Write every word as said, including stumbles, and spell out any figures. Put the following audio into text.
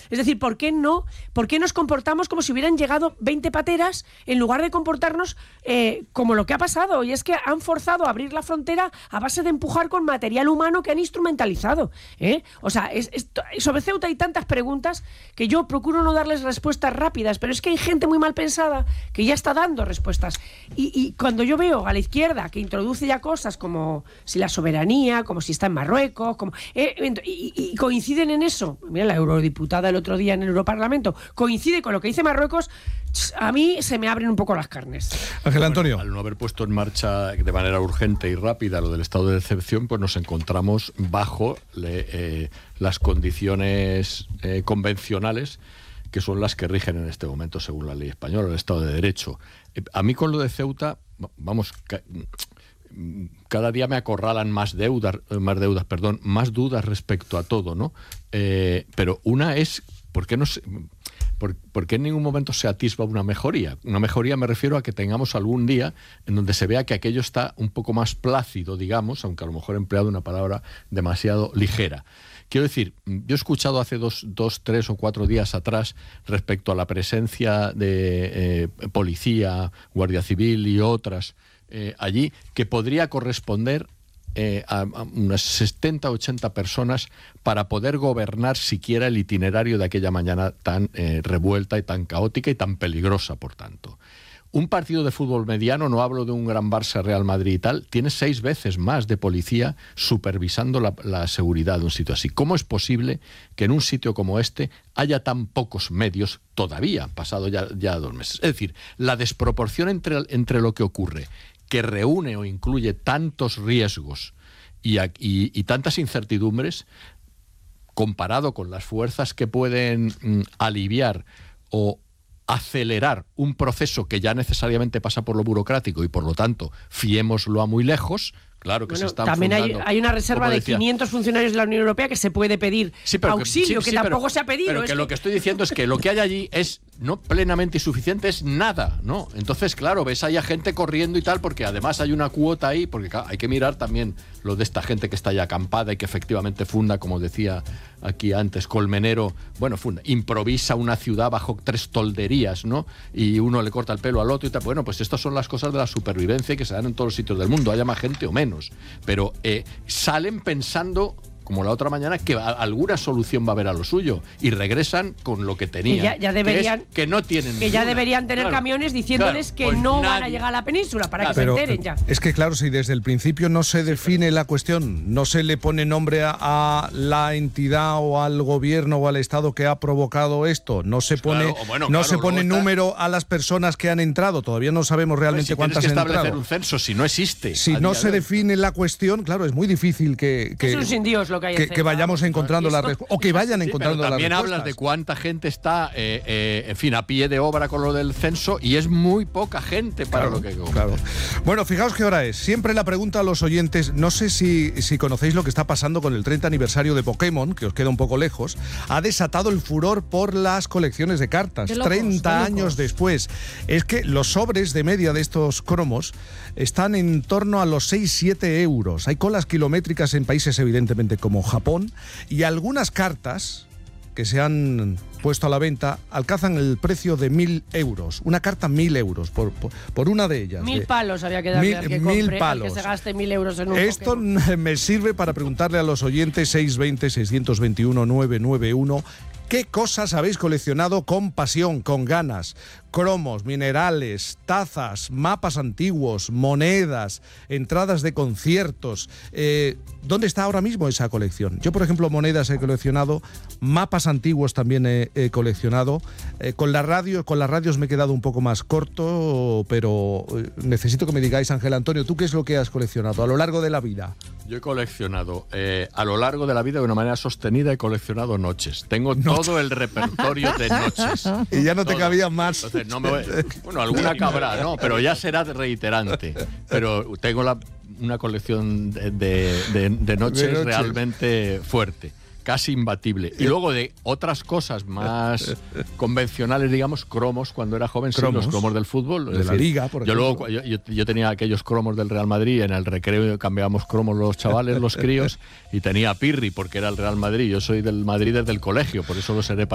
Es decir, ¿por qué no? ¿Por qué nos comportamos como si hubieran llegado veinte pateras en lugar de comportarnos eh, como lo que ha pasado? Y es que han forzado a abrir la frontera a base de empujar con material humano que han instrumentalizado, ¿eh? O sea, es, es, sobre Ceuta hay tantas preguntas que yo procuro no darles respuestas rápidas, pero es que hay gente muy mal pensada que ya está dando respuestas. Y, y cuando yo veo a la izquierda que introduce ya cosas como si la soberanía, como si está en Marruecos, como eh, y, y coinciden en eso. Mira, la eurodiputada el otro día en el Europarlamento coincide con lo que dice Marruecos. A mí se me abren un poco las carnes. Ángel Antonio. Bueno, al no haber puesto en marcha de manera urgente y rápida lo del estado de excepción, pues nos encontramos bajo le, eh, las condiciones eh, convencionales que son las que rigen en este momento según la ley española, el Estado de Derecho. Eh, a mí con lo de Ceuta, vamos, ca- cada día me acorralan más deudas, más deudas, perdón, más dudas respecto a todo, ¿no? Eh, pero una es, ¿por qué no se... ¿Por, ¿Por qué en ningún momento se atisba una mejoría? Una mejoría me refiero a que tengamos algún día en donde se vea que aquello está un poco más plácido, digamos, aunque a lo mejor he empleado una palabra demasiado ligera. Quiero decir, yo he escuchado hace dos, dos tres o cuatro días atrás respecto a la presencia de eh, policía, Guardia Civil y otras eh, allí, que podría corresponder Eh, a, a unas setenta, ochenta personas para poder gobernar siquiera el itinerario de aquella mañana tan eh, revuelta y tan caótica y tan peligrosa, por tanto. Un partido de fútbol mediano, no hablo de un gran Barça, Real Madrid y tal, tiene seis veces más de policía supervisando la, la seguridad de un sitio así. ¿Cómo es posible que en un sitio como este haya tan pocos medios todavía, pasado ya, ya dos meses? Es decir, la desproporción entre, entre lo que ocurre, que reúne o incluye tantos riesgos y, y, y tantas incertidumbres, comparado con las fuerzas que pueden mm, aliviar o acelerar un proceso que ya necesariamente pasa por lo burocrático y por lo tanto fiémoslo a muy lejos. Claro que bueno, se están también hay, hay una reserva de decía, quinientos funcionarios de la Unión Europea que se puede pedir sí, pero auxilio, que, sí, que sí, tampoco pero, se ha pedido. Pero es que, que lo que estoy diciendo es que lo que hay allí es no plenamente insuficiente, es nada, ¿no? Entonces, claro, ves ahí a gente corriendo y tal, porque además hay una cuota ahí, porque claro, hay que mirar también lo de esta gente que está ya acampada y que efectivamente funda, como decía aquí antes, Colmenero, bueno, funda, improvisa una ciudad bajo tres tolderías, ¿no? Y uno le corta el pelo al otro y tal. Bueno, pues estas son las cosas de la supervivencia que se dan en todos los sitios del mundo, haya más gente o menos. Pero eh, salen pensando, como la otra mañana, que a, alguna solución va a haber a lo suyo y regresan con lo que tenían. Que ya, ya deberían, que, es que no tienen que ninguna. ya deberían tener Claro, camiones diciéndoles claro, que pues no nadie, van a llegar a la península para claro, que pero, se enteren ya. Es que claro, si desde el principio no se define la cuestión, no se le pone nombre a, a la entidad o al gobierno o al Estado que ha provocado esto, no se pone, claro, bueno, no claro, se pone está... número a las personas que han entrado, todavía no sabemos realmente pues si cuántas han entrado. Tienes que establecer un censo, si no existe. Si no se de define la cuestión, claro, es muy difícil que, que, es un sin Dios lo que hay que, que vayamos encontrando la respuesta. O que vayan sí, encontrando pero las también respuestas. hablas de cuánta gente está, eh, eh, en fin, a pie de obra con lo del censo y es muy poca gente para claro, lo que... Claro. Bueno, fijaos qué hora es. Siempre la pregunta a los oyentes, no sé si, si conocéis lo que está pasando con el treinta aniversario de Pokémon, que os queda un poco lejos, ha desatado el furor por las colecciones de cartas. De locos, treinta de locos. años después. Es que los sobres de media de estos cromos están en torno a los seis siete euros. Hay colas kilométricas en países evidentemente como Japón y algunas cartas que se han puesto a la venta alcanzan el precio de mil euros. Una carta, mil euros por, por, por una de ellas. Mil de, palos había que darle mil, al que mil compre, palos. al que se gaste mil euros en un Esto Pokémon. me sirve para preguntarle a los oyentes seis veinte, seiscientos veintiuno, novecientos noventa y uno ¿qué cosas habéis coleccionado con pasión, con ganas? Cromos, minerales, tazas, mapas antiguos, monedas, entradas de conciertos. Eh, ¿Dónde está ahora mismo esa colección? Yo, por ejemplo, monedas he coleccionado, mapas antiguos también he, he coleccionado. Eh, con la radio, con las radios me he quedado un poco más corto, pero necesito que me digáis, Ángel Antonio, ¿tú qué es lo que has coleccionado a lo largo de la vida? Yo he coleccionado, eh, a lo largo de la vida, de una manera sostenida, he coleccionado noches. Tengo noches. Todo el repertorio de noches. Y ya no todo. te cabían más. Entonces, no me voy, bueno, alguna cabrá, ¿no? Pero ya será reiterante. Pero tengo la, una colección de, de, de, de, noches de noches realmente fuerte. Casi imbatible. Y luego de otras cosas más convencionales, digamos, cromos, cuando era joven, sí, los cromos del fútbol. De la decir, Liga, por yo ejemplo. Luego, yo, yo, yo tenía aquellos cromos del Real Madrid, en el recreo cambiábamos cromos los chavales, los críos, y tenía Pirri, porque era el Real Madrid. Yo soy del Madrid desde el colegio, por eso lo seré para